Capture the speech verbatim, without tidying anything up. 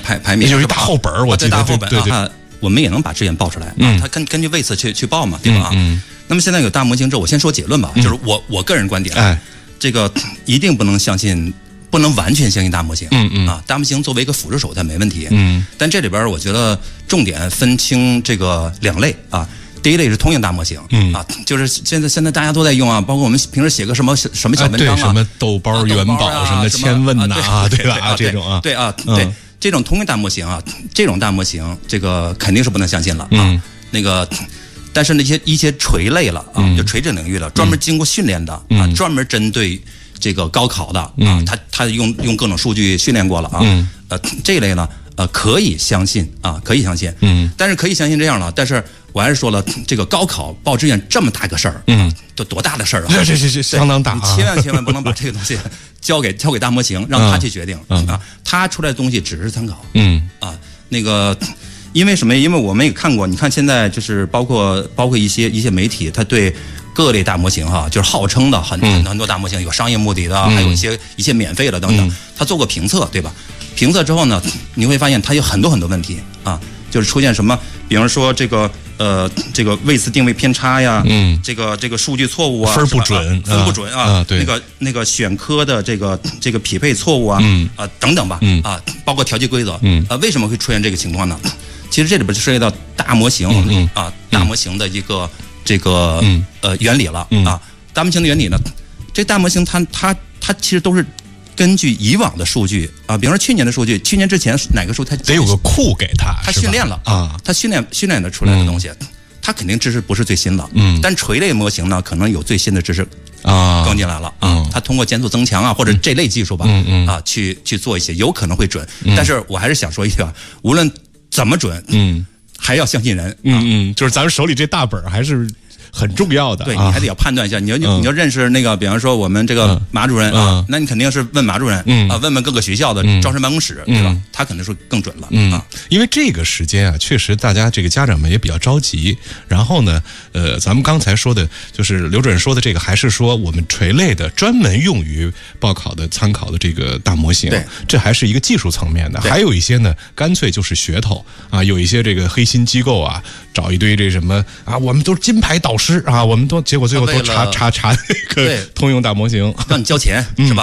排排名， 有一大厚本，我记得大厚本对对啊，我们也能把志愿报出来嗯啊。他根根据位次去去报嘛，对吧？ 嗯。嗯那么现在有大模型之后，我先说结论吧，嗯、就是我我个人观点， 哎， 这个一定不能相信，不能完全相信大模型， 嗯嗯啊，大模型作为一个辅助手段没问题， 嗯， 但这里边我觉得重点分清这个两类啊。第一类是通用大模型， 嗯啊，就是现在现在大家都在用啊，包括我们平时写个什么什么小文章啊， 对什么豆包、元宝、 啊、 什么千问呐、啊， 对吧？啊，这种啊， 对啊， 嗯、 对这种通用大模型啊，这种大模型，这个肯定是不能相信了啊。 嗯、 那个，但是那些一些垂类了啊， 嗯、 就垂直领域了，专门经过训练的、 嗯、 啊，专门针对这个高考的、 嗯、 啊，他他用用各种数据训练过了啊， 嗯、 呃，这一类呢，呃，可以相信啊，可以相信， 嗯， 但是可以相信这样了，但是。我还是说了，这个高考报志愿这么大个事儿， 嗯， 都多大的事儿啊？ 这这这这相当大、啊， 你千万千万不能把这个东西交给交给大模型，让他去决定、 嗯嗯、 啊。他出来的东西只是参考， 嗯啊，那个，因为什么？因为我们也看过，你看现在就是包括包括一些一些媒体，他对各类大模型哈，就是号称的很、嗯、很多大模型有商业目的的， 嗯、 还有一些一些免费的等等，他做过评测，对吧？评测之后呢，你会发现它有很多很多问题啊，就是出现什么，比方说这个。呃，这个位次定位偏差呀， 嗯， 这个这个数据错误啊， 分不准， 分不准啊， 啊对， 那个那个选科的这个这个匹配错误啊， 嗯啊等等吧， 嗯啊，包括调节规则， 嗯啊，为什么会出现这个情况呢？其实这里边就涉及到大模型， 嗯啊，大模型的一个这个嗯呃原理了嗯啊，大模型的原理呢，这大模型它它它其实都是。根据以往的数据啊，比方说去年的数据，去年之前哪个数它得有个库给它， 它训练了啊， 它训练训练的出来的东西，嗯、它肯定知识不是最新的， 嗯， 但垂类模型呢，可能有最新的知识啊更进来了啊， 嗯、 它通过减速增强啊，或者这类技术吧， 嗯嗯啊，去去做一些，有可能会准， 嗯、 但是我还是想说一句啊，无论怎么准， 嗯， 还要相信人， 嗯嗯，就是咱们手里这大本还是。很重要的， 对你还得要判断一下。你要你要认识那个，比方说我们这个马主任啊，那你肯定是问马主任啊，问问各个学校的招生办公室，对吧？他可能说更准了啊。 因为这个时间啊，确实大家这个家长们也比较着急。然后呢，呃，咱们刚才说的，就是刘主任说的这个，还是说我们垂类的专门用于报考的参考的这个大模型，这还是一个技术层面的。还有一些呢，干脆就是噱头啊，有一些这个黑心机构啊，找一堆这什么啊，我们都是金牌导师。啊，我们都结果最后都查查查那个通用大模型， 让你交钱是吧？